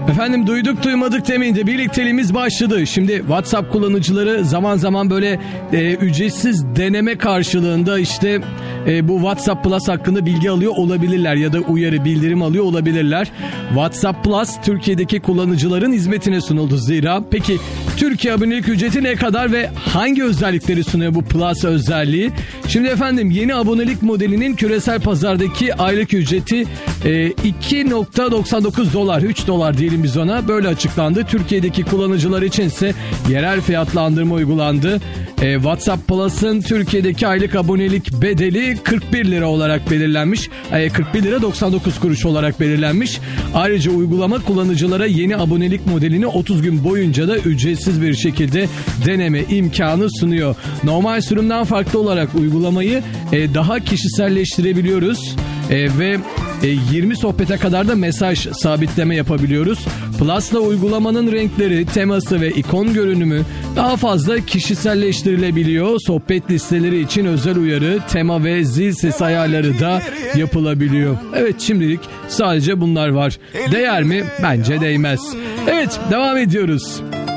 Efendim duyduk duymadık demeyin de birlikteliğimiz başladı. Şimdi WhatsApp kullanıcıları zaman zaman böyle ücretsiz deneme karşılığında işte bu WhatsApp Plus hakkında bilgi alıyor olabilirler ya da uyarı bildirim alıyor olabilirler. WhatsApp Plus Türkiye'deki kullanıcıların hizmetine sunuldu zira. Peki Türkiye abonelik ücreti ne kadar ve hangi özellikleri sunuyor bu Plus özelliği? Şimdi efendim yeni abonelik modelinin küresel pazardaki aylık ücreti $2.99 3 dolar diyelim biz ona, böyle açıklandı. Türkiye'deki kullanıcılar içinse yerel fiyatlandırma uygulandı. WhatsApp Plus'ın Türkiye'deki aylık abonelik bedeli 41 lira olarak belirlenmiş. 41 lira 99 kuruş olarak belirlenmiş. Ayrıca uygulama kullanıcılara yeni abonelik modelini 30 gün boyunca da ücretsiz bir şekilde deneme imkanı sunuyor. Normal sürümden farklı olarak uygulamayı daha kişiselleştirebiliyoruz ve 20 sohbete kadar da mesaj sabitleme yapabiliyoruz. Plus'la uygulamanın renkleri, teması ve ikon görünümü daha fazla kişiselleştirilebiliyor. Sohbet listeleri için özel uyarı, tema ve zil sesi ayarları da yapılabiliyor. Evet, şimdilik sadece bunlar var. Değer mi? Bence değmez. Evet, devam ediyoruz.